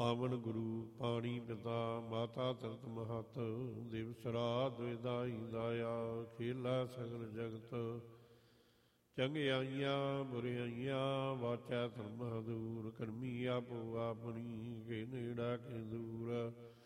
ਪਾਵਨ ਗੁਰੂ ਪਾਣੀ ਪਿਤਾ ਮਾਤਾ ਤਰਤ ਮਹਤ ਦਿਵਸ ਰਾਤ ਵਿਦਾਈ ਦਾਇਆ ਖੇਲਾ ਸਗਲ ਜਗਤ ਚੰਗਿਆਈਆਂ ਬੁਰਿਆਈਆਂ ਵਾਚਾ ਧਰਮ ਦੂਰ ਕਰਮੀ ਆਪੋ ਆਪਣੀ ਕੇ ਨੇੜਾ ਕੇ ਦੂਰ